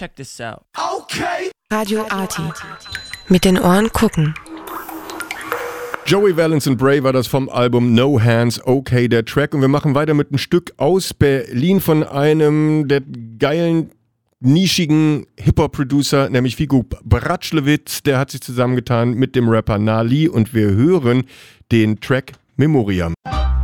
check this out. Okay. Radio Arty. Mit den Ohren gucken. Joey Valence and Bray war das vom Album No Hands, okay, der Track. Und wir machen weiter mit einem Stück aus Berlin von einem der geilen, nischigen Hip-Hop-Producer, nämlich Figo Bratschlewitz. Der hat sich zusammengetan mit dem Rapper Nali und wir hören den Track Memoriam.